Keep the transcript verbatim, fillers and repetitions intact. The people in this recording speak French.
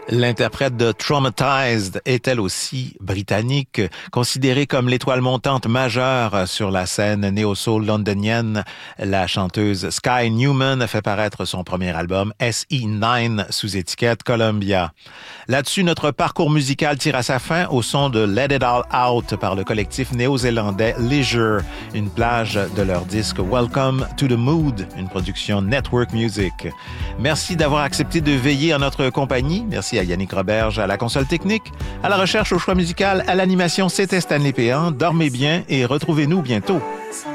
L'interprète de Traumatized est elle aussi britannique, considérée comme l'étoile montante majeure sur la scène néo-soul londonienne. La chanteuse Sky Newman fait paraître son premier album S E neuf sous étiquette Columbia. Là-dessus, notre parcours musical tire à sa fin au son de Let It All Out par le collectif néo-zélandais Leisure, une plage de leur disque Welcome to the Mood, une production Network Music. Merci d'avoir accepté de veiller en notre compagnie. Merci à Yannick Roberge à la console technique, à la recherche, au choix musical, à l'animation, c'était Stanley Péan. Dormez bien et retrouvez-nous bientôt.